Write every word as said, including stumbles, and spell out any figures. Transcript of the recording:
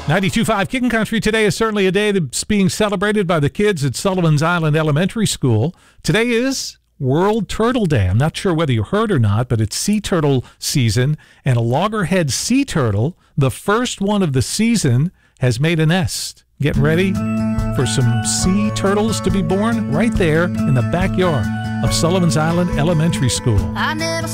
ninety-two point five Kicking Country. Today is certainly a day that's being celebrated by the kids at Sullivan's Island Elementary School. Today is World Turtle Day. I'm not sure whether you heard or not, but it's sea turtle season, and a loggerhead sea turtle, the first one of the season, has made a nest. Get ready for some sea turtles to be born right there in the backyard of Sullivan's Island Elementary School. I never